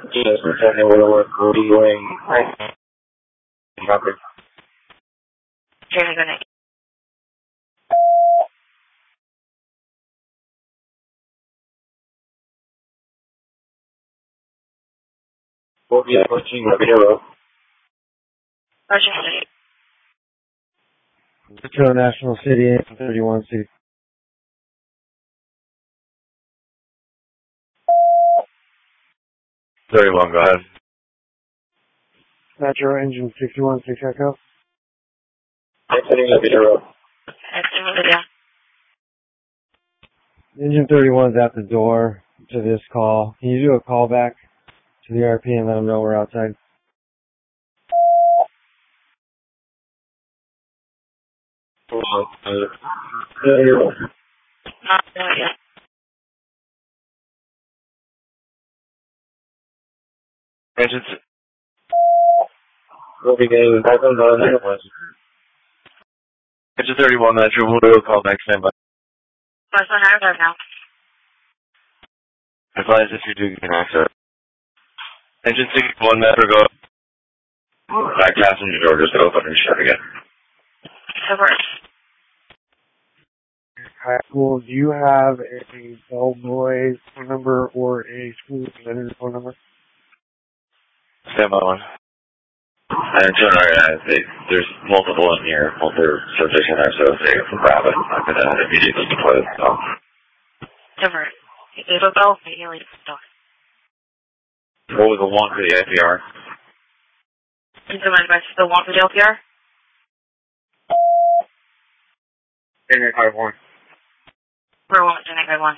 Yes, second Willow, Rudy Wing. Copy. Jamie, good night. Yeah, approaching Rapido. Approaching City. Metro National City, 31 City. Go ahead. Metro Engine 61, 6 Echo. Exiting Rapido. Exiting Video. Engine 31 is at the door to this call. Can you do a call back to the RP and let them know we're outside? Not doing it. Engines. We'll be getting back on the Engine 31, Metro, we'll call back, stand by. What's the higher right now? Advise if you do get access. Engine 61, Metro, go. Back passenger door, just open and shut again. Over. High school, do you have a bellboy phone number or a school vendor phone number? Stand by one. And there's multiple in here, multiple subjects in there, so if they can grab it, I'm going to immediately deploy it. So. Over. It'll go immediately to the door. What was the one for the APR? Into my device, the one for the LPR? January 5-1. For one, January 1.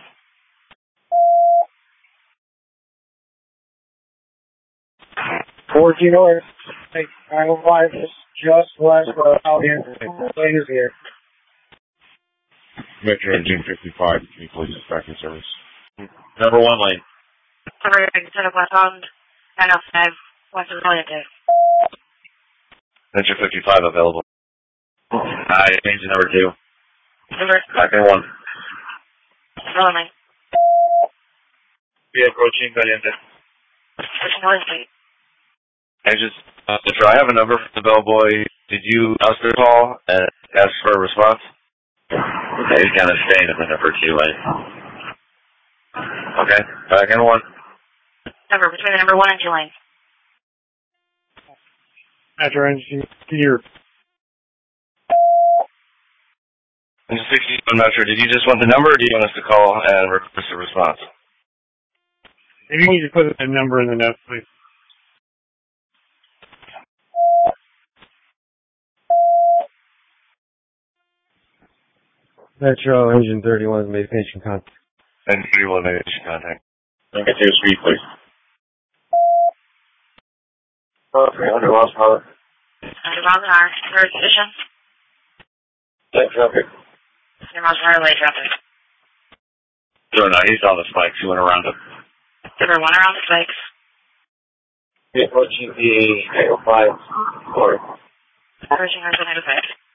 North. Hey, I don't know just left out here. Ladies here. Metro Engine 55, can you please back in service? Number 1 lane. Over. Set up left on. 905. West of Million. Metro 55 available. Engine number 2. Over. Back in 1. Follow me. Be approaching Caliente. Approaching Million Street. Engines, I have a number for the bellboy. Did you ask her call and ask for a response? Okay, he's kind of staying in the number 2 lane. Okay, back in 1. Over. Between the number 1 and 2 lanes. Metro Engine here. Engine 61 Metro, did you just want the number or do you want us to call and request a response? If you can just put a number in the notes, please. Metro Engine 31 made patient contact. Engine 31 made patient contact. Get to your speed, please. 300 miles per hour. 100 miles an hour. Third position. Light traffic. 100 miles an hour, late traffic. No, he's on the spikes. He went around him. Number 1 around the spikes. Approaching the 805 corridor. Approaching our 905.